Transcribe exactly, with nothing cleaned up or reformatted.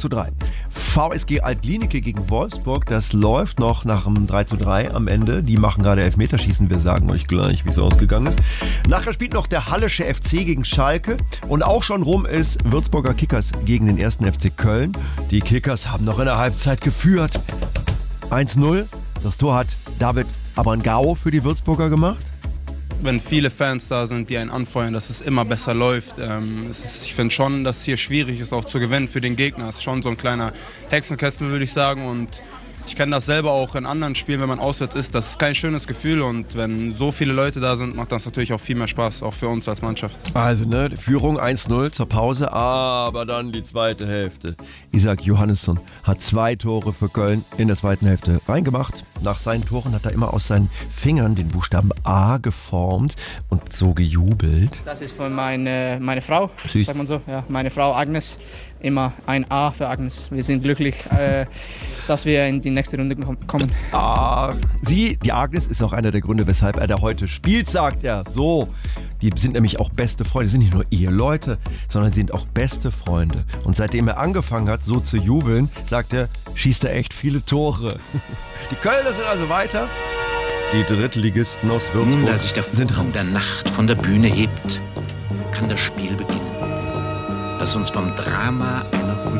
zu drei. V S G Altlinike gegen Wolfsburg, das läuft noch nach einem drei zu drei am Ende. Die machen gerade Elfmeterschießen, wir sagen euch gleich, wie es ausgegangen ist. Nachher spielt noch der Hallische F C gegen Schalke und auch schon rum ist Würzburger Kickers gegen den ersten F C Köln. Die Kickers haben noch in der Halbzeit geführt. eins null, das Tor hat David Abangao für die Würzburger gemacht. Wenn viele Fans da sind, die einen anfeuern, dass es immer besser läuft. Ähm, es ist, ich finde schon, dass es hier schwierig ist, auch zu gewinnen für den Gegner. Es ist schon so ein kleiner Hexenkessel, würde ich sagen. Und ich kenne das selber auch in anderen Spielen, wenn man auswärts ist. Das ist kein schönes Gefühl. Und wenn so viele Leute da sind, macht das natürlich auch viel mehr Spaß, auch für uns als Mannschaft. Also, ne, Führung eins null zur Pause, aber dann die zweite Hälfte. Isaac Johannesson hat zwei Tore für Köln in der zweiten Hälfte reingemacht. Nach seinen Toren hat er immer aus seinen Fingern den Buchstaben A geformt und so gejubelt. Das ist von meine, meine Frau, Süß. sagt man so. Ja, meine Frau Agnes. Immer ein A für Agnes. Wir sind glücklich, äh, dass wir in die nächste Runde kommen. Ach, sie, die Agnes, ist auch einer der Gründe, weshalb er da heute spielt, sagt er. So, die sind nämlich auch beste Freunde. Sie sind nicht nur Eheleute, sondern sie sind auch beste Freunde. Und seitdem er angefangen hat, so zu jubeln, sagt er, schießt er echt viele Tore. Die Kölner sind also weiter. Die Drittligisten aus Würzburg Da sich der sind raus. Vorhang der Nacht von der Bühne hebt, kann das Spiel beginnen, das uns vom Drama einer